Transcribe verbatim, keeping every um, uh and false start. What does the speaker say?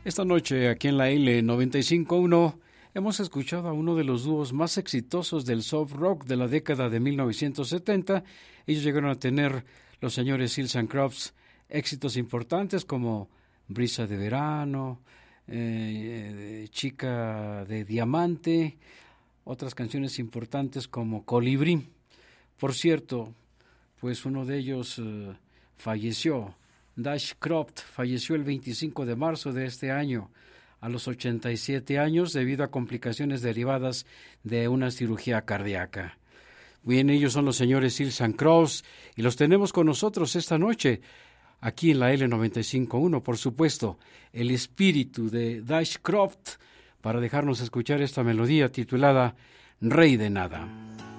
Esta noche, aquí en la L noventa y cinco punto uno, hemos escuchado a uno de los dúos más exitosos del soft rock de la década de mil novecientos setenta. Ellos llegaron a tener, los señores Seals and Crofts, éxitos importantes como Brisa de Verano, eh, Chica de Diamante, otras canciones importantes como Colibrí. Por cierto, pues uno de ellos uh, falleció. Dash Croft falleció el veinticinco de marzo de este año, a los ochenta y siete años, debido a complicaciones derivadas de una cirugía cardíaca. Bien, ellos son los señores Seals and Crofts, y los tenemos con nosotros esta noche, aquí en la L noventa y cinco punto uno, por supuesto, el espíritu de Dash Croft, para dejarnos escuchar esta melodía titulada Rey de Nada.